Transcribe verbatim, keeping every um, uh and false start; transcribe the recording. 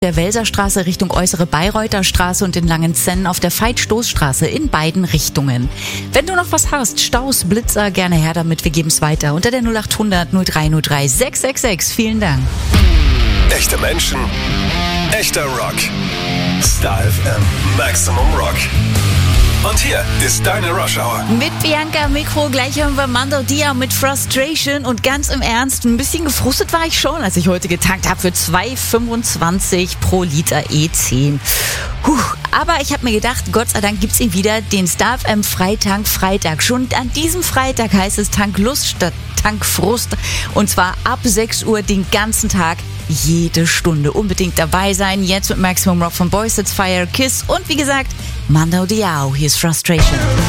der Welserstraße Richtung Äußere Bayreuther Straße und in Langenzenn auf der Veit-Stoß-Straße in beiden Richtungen. Wenn du noch was hast, Staus, Blitzer, gerne her damit, wir geben es weiter unter der null acht hundert null drei null drei sechs sechs sechs. Vielen Dank. Echte Menschen, echter Rock. Star F M, Maximum Rock. Und hier ist deine Rush Hour. Mit Bianca am Mikro, gleich hören wir Mando Diao mit Frustration. Und ganz im Ernst, ein bisschen gefrustet war ich schon, als ich heute getankt habe für zwei Euro fünfundzwanzig pro Liter E zehn. Puh, aber ich habe mir gedacht, Gott sei Dank gibt's ihn wieder, den Star F M Freitank Freitag. Schon an diesem Freitag heißt es Tanklust statt Tankfrust. Und zwar ab sechs Uhr den ganzen Tag, jede Stunde. Unbedingt dabei sein. Jetzt mit Maximum Rock von Boys It's Fire, Kiss und wie gesagt, Mando Diao. Hier ist Frustration.